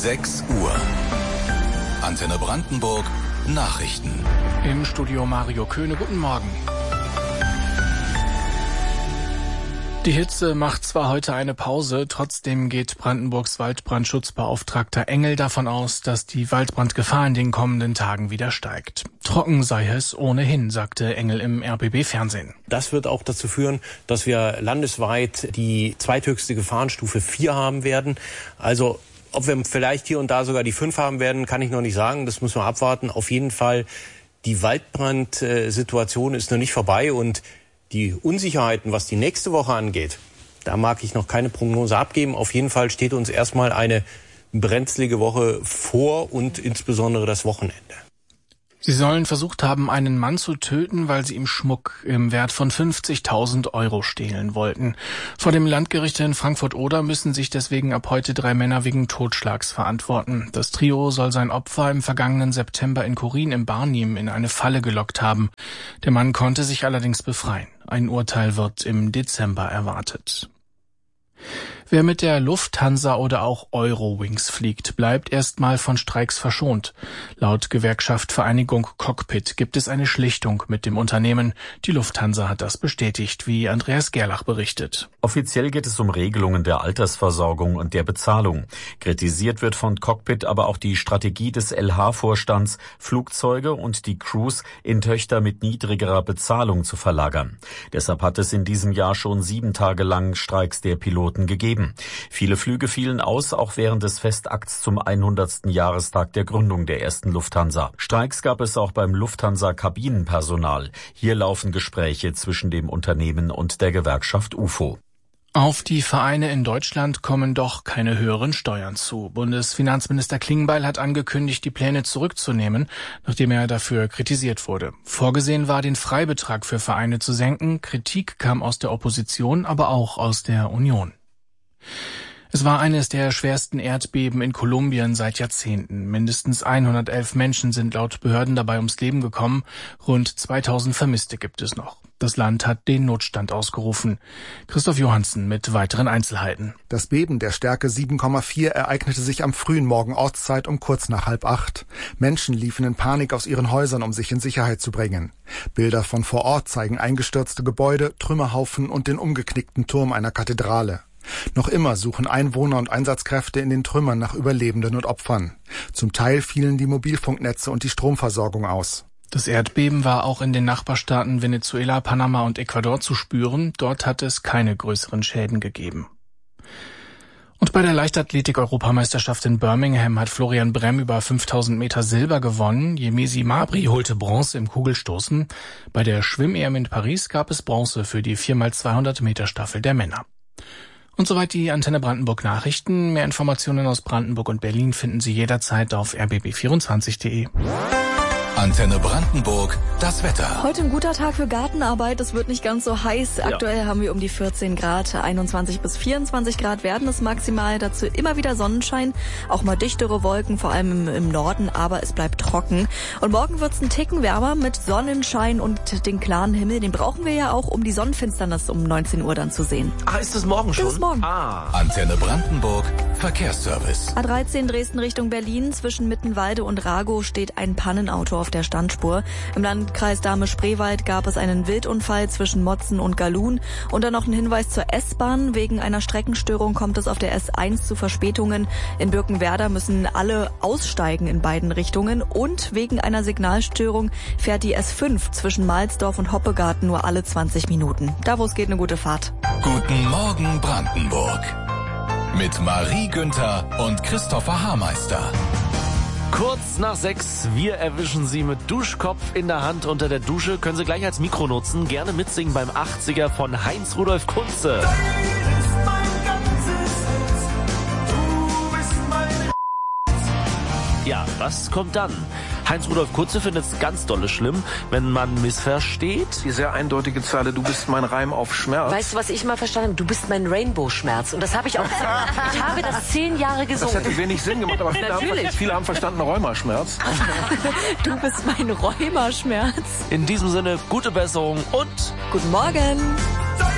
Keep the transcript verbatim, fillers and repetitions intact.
sechs Uhr. Antenne Brandenburg Nachrichten. Im Studio Mario Köhne, guten Morgen. Die Hitze macht zwar heute eine Pause, trotzdem geht Brandenburgs Waldbrandschutzbeauftragter Engel davon aus, dass die Waldbrandgefahr in den kommenden Tagen wieder steigt. Trocken sei es ohnehin, sagte Engel im R B B-Fernsehen. Das wird auch dazu führen, dass wir landesweit die zweithöchste Gefahrenstufe vier haben werden. Also ob wir vielleicht hier und da sogar die fünf haben werden, kann ich noch nicht sagen. Das müssen wir abwarten. Auf jeden Fall, die Waldbrandsituation ist noch nicht vorbei und die Unsicherheiten, was die nächste Woche angeht, da mag ich noch keine Prognose abgeben. Auf jeden Fall steht uns erstmal eine brenzlige Woche vor und insbesondere das Wochenende. Sie sollen versucht haben, einen Mann zu töten, weil sie ihm Schmuck im Wert von fünfzigtausend Euro stehlen wollten. Vor dem Landgericht in Frankfurt-Oder müssen sich deswegen ab heute drei Männer wegen Totschlags verantworten. Das Trio soll sein Opfer im vergangenen September in Chorin im Barnim in eine Falle gelockt haben. Der Mann konnte sich allerdings befreien. Ein Urteil wird im Dezember erwartet. Wer mit der Lufthansa oder auch Eurowings fliegt, bleibt erstmal von Streiks verschont. Laut Gewerkschaft Vereinigung Cockpit gibt es eine Schlichtung mit dem Unternehmen. Die Lufthansa hat das bestätigt, wie Andreas Gerlach berichtet. Offiziell geht es um Regelungen der Altersversorgung und der Bezahlung. Kritisiert wird von Cockpit aber auch die Strategie des L H-Vorstands, Flugzeuge und die Crews in Töchter mit niedrigerer Bezahlung zu verlagern. Deshalb hat es in diesem Jahr schon sieben Tage lang Streiks der Piloten gegeben. Viele Flüge fielen aus, auch während des Festakts zum hundertsten Jahrestag der Gründung der ersten Lufthansa. Streiks gab es auch beim Lufthansa-Kabinenpersonal. Hier laufen Gespräche zwischen dem Unternehmen und der Gewerkschaft U F O. Auf die Vereine in Deutschland kommen doch keine höheren Steuern zu. Bundesfinanzminister Klingbeil hat angekündigt, die Pläne zurückzunehmen, nachdem er dafür kritisiert wurde. Vorgesehen war, den Freibetrag für Vereine zu senken. Kritik kam aus der Opposition, aber auch aus der Union. Es war eines der schwersten Erdbeben in Kolumbien seit Jahrzehnten. Mindestens hundertelf Menschen sind laut Behörden dabei ums Leben gekommen. Rund zweitausend Vermisste gibt es noch. Das Land hat den Notstand ausgerufen. Christoph Johansen mit weiteren Einzelheiten. Das Beben der Stärke sieben Komma vier ereignete sich am frühen Morgen Ortszeit um kurz nach halb acht. Menschen liefen in Panik aus ihren Häusern, um sich in Sicherheit zu bringen. Bilder von vor Ort zeigen eingestürzte Gebäude, Trümmerhaufen und den umgeknickten Turm einer Kathedrale. Noch immer suchen Einwohner und Einsatzkräfte in den Trümmern nach Überlebenden und Opfern. Zum Teil fielen die Mobilfunknetze und die Stromversorgung aus. Das Erdbeben war auch in den Nachbarstaaten Venezuela, Panama und Ecuador zu spüren. Dort hat es keine größeren Schäden gegeben. Und bei der Leichtathletik-Europameisterschaft in Birmingham hat Florian Bremm über fünftausend Meter Silber gewonnen. Yemisi Mabry holte Bronze im Kugelstoßen. Bei der Schwimm-E M in Paris gab es Bronze für die vier mal zweihundert Meter Staffel der Männer. Und soweit die Antenne Brandenburg Nachrichten. Mehr Informationen aus Brandenburg und Berlin finden Sie jederzeit auf r b b vierundzwanzig punkt de. Antenne Brandenburg, das Wetter. Heute ein guter Tag für Gartenarbeit. Es wird nicht ganz so heiß. Aktuell ja. haben wir um die vierzehn Grad. einundzwanzig bis vierundzwanzig Grad werden es maximal. Dazu immer wieder Sonnenschein. Auch mal dichtere Wolken, vor allem im, im Norden. Aber es bleibt trocken. Und morgen wird es einen Ticken wärmer mit Sonnenschein und den klaren Himmel. Den brauchen wir ja auch, um die Sonnenfinsternis um neunzehn Uhr dann zu sehen. Ah, ist das morgen schon? Das ist morgen. Ah. Antenne Brandenburg, Verkehrsservice. A dreizehn Dresden Richtung Berlin. Zwischen Mittenwalde und Ragow steht ein Pannenauto auf der Standspur. Im Landkreis Dahme-Spreewald gab es einen Wildunfall zwischen Motzen und Galun. Und dann noch ein Hinweis zur S-Bahn. Wegen einer Streckenstörung kommt es auf der S eins zu Verspätungen. In Birkenwerder müssen alle aussteigen in beiden Richtungen. Und wegen einer Signalstörung fährt die S fünf zwischen Mahlsdorf und Hoppegarten nur alle zwanzig Minuten. Da, wo es geht, eine gute Fahrt. Guten Morgen Brandenburg. Mit Marie Günther und Christopher Haarmeister. Kurz nach sechs, wir erwischen Sie mit Duschkopf in der Hand unter der Dusche. Können Sie gleich als Mikro nutzen. Gerne mitsingen beim achtziger von Heinz Rudolf Kunze. Ja, was kommt dann? Heinz Rudolf Kunze findet es ganz dolle schlimm, wenn man missversteht. Die sehr eindeutige Zeile, du bist mein Reim auf Schmerz. Weißt du, was ich mal verstanden habe? Du bist mein Rainbow-Schmerz. Und das habe ich auch gesagt. Ich habe das zehn Jahre gesungen. Das hätte wenig Sinn gemacht, aber viele, haben, viele haben verstanden Rheumaschmerz. Du bist mein Rheumaschmerz. In diesem Sinne, gute Besserung und guten Morgen.